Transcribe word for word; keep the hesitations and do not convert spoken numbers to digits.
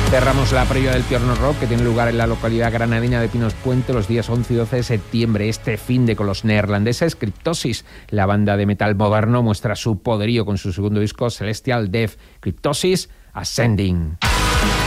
Cerramos la previa del Piorno Rock, que tiene lugar en la localidad granadina de Pinos Puente los días once y doce de septiembre. Este fin de con los neerlandeses Cryptosis. La banda de metal moderno muestra su poderío con su segundo disco Celestial Death. Cryptosis Ascending.